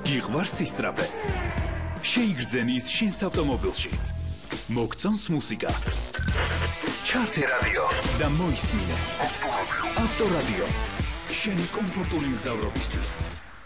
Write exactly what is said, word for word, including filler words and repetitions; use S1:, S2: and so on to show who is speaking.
S1: გიყვარს ისწრაფე. შეიგრძენი ის შენს ავტომობილში. მოგწონს მუსიკა. ჩართე რადიო და მოისმინე. ავტორადიო. შენი კომფორტული მგზავრობისთვის.